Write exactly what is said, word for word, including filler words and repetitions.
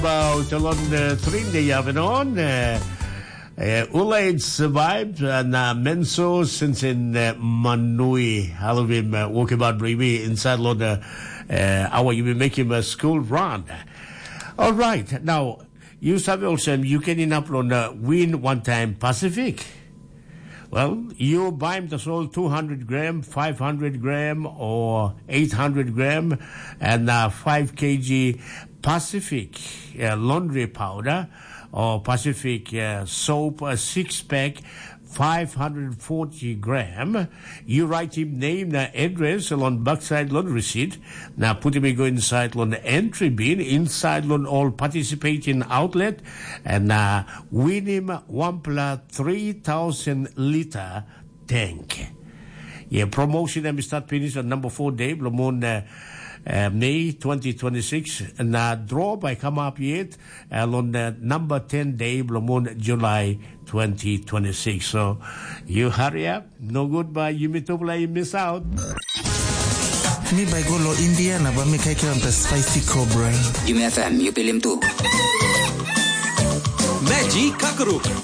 About along the three day Yavanon, Ulaid survived and Menso since in Manui, Halovim, Walkabout Brevi inside Lona, our you will make him a school run. All right, now you have also you can in upload win one time Pacific. Well, you buy him the soul two hundred gram, five hundred gram, or eight hundred gram, and uh, five kilograms Pacific uh, laundry powder, or Pacific uh, soap, a six pack, five hundred forty gram. You write him name, the address on backside laundry receipt. Now put him go inside on the entry bin, inside on all participating outlet, and uh, win him one plus three thousand liter tank. Yeah, promotion and start finish on number four day, Blamon, uh, uh, May twenty twenty-six, and uh, draw by come up yet, uh, on the number ten day, Blamon, July twenty twenty-six. So you hurry up, no goodbye, you miss you miss out. Me by Golo India, na ba me kai kiram the spicy cobra. You may F M, you bilim too. Magic Kakuru.